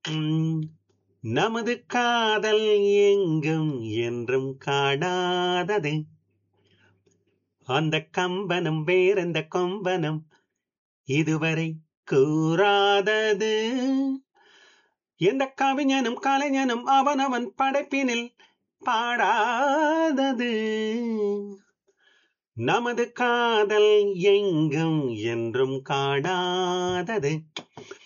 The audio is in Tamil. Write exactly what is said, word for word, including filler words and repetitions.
உம், நமது காதல் எங்கும் என்றும் காணாதது அந்த கம்பனும் வேறெந்த கொம்பனும் இதுவரை கூறாதது எந்த கவிஞனும் கலைஞனும் அவனவன் படைப்பினில் பாடாதது நமது காதல் எங்கும் என்றும் காணாதது